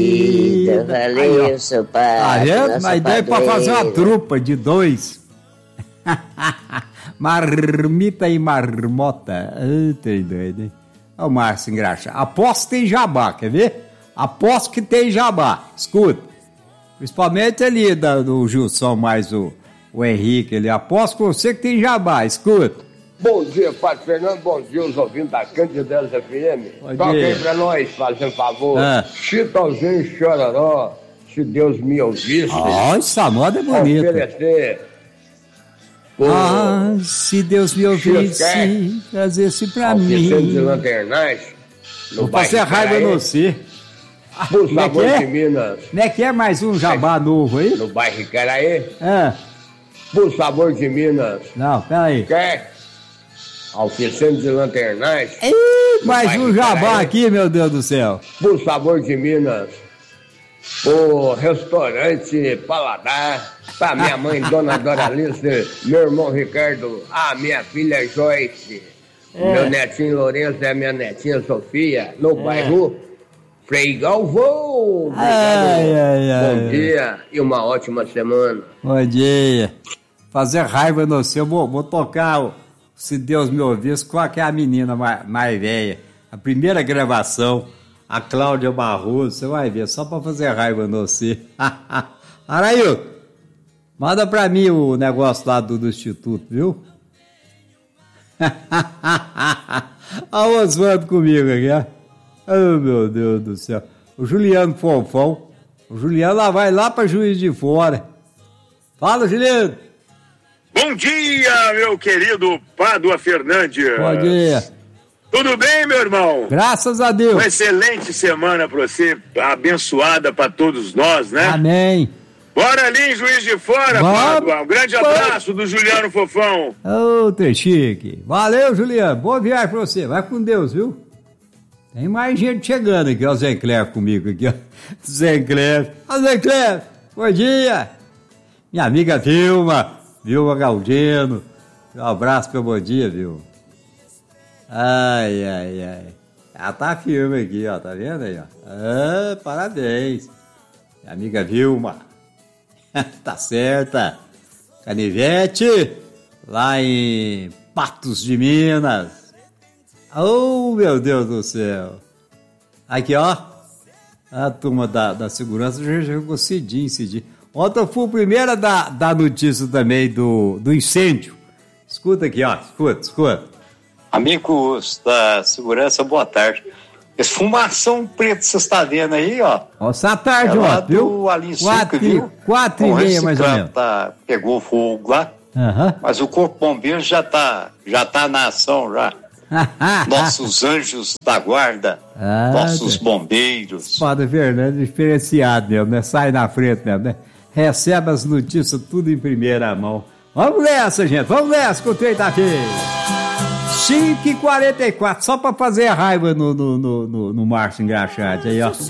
vida, valeu, seu pai. A ideia é pra fazer uma trupa de 2. Marmita e marmota. Tem doido, hein? Olha o Márcio engraxado. Aposto que tem jabá, quer ver? Aposto que tem jabá. Escuta. Principalmente ali do Gilson mais o Henrique. Ele aposto com você que tem jabá. Escuta. Bom dia, Padre Fernando. Bom dia, os ouvintes da Candidelas FM. Toca aí pra nós, fazendo favor. Chitãozinho e Chororó, se Deus me ouvisse. Essa moda é bonita. Oferecer. Se Deus me ouvisse, trazesse pra mim. De Lanternais. Vou fazer raiva no você. Por sabor de Minas. Não é que é mais um jabá novo aí? No bairro Icaraí. Por sabor de Minas. Não, peraí. Quer? Alfecendo de Lanternais. Mais um jabá aqui, meu Deus do céu. Por sabor de Minas. O restaurante Paladar. Pra minha mãe, Dona Doralice. Meu irmão Ricardo. A minha filha Joyce. Meu netinho Lourenço e a minha netinha Sofia. No bairro Frei Galvão. Bom dia e uma ótima semana. Bom dia. Fazer raiva no seu. Vou tocar, se Deus me ouvisse, qual que é a menina mais velha. A primeira gravação, a Cláudia Barroso, você vai ver, só pra fazer raiva no você. Arailton, manda pra mim o negócio lá do Instituto, viu? Olha o Oswaldo comigo aqui, ó. Oh, meu Deus do céu. O Juliano Fofão. O Juliano vai lá pra Juiz de Fora. Fala, Juliano. Bom dia, meu querido Pádua Fernandes. Bom dia. Tudo bem, meu irmão? Graças a Deus. Uma excelente semana pra você, abençoada pra todos nós, né? Amém. Bora ali em Juiz de Fora, Pádua. Um grande abraço do Juliano Fofão. Ô, Chique. Valeu, Juliano. Boa viagem pra você. Vai com Deus, viu? Tem mais gente chegando aqui, ó, o Zé Cléber comigo aqui, ó. Zé Cléber. Ó, Zé Cléber, bom dia. Minha amiga Vilma Galdino. Um abraço pro bom dia, Vilma. Ai. Ela tá firme aqui, ó, tá vendo aí, ó. Parabéns. Minha amiga Vilma. Tá certa. Canivete, lá em Patos de Minas. Oh, meu Deus do céu. Aqui, ó. A turma da segurança já chegou cedinho. Ontem eu fui o primeiro a dar notícia também do incêndio. Escuta aqui, ó. Escuta. Amigos da segurança, boa tarde. Esse fumação preto que você está vendo aí, ó. Essa tarde, ó, viu? Ali em Cinco, viu? 4h30, mais ou menos. Pegou fogo lá. Mas o Corpo Bombeiro já tá na ação, já. Nossos anjos da guarda, nossos bombeiros. Padre Fernando diferenciado mesmo, né? Sai na frente mesmo, né? Recebe as notícias tudo em primeira mão. Vamos nessa, gente, vamos nessa com o trem tá feio. 5h44, só pra fazer raiva no Márcio Engraxate aí, ó.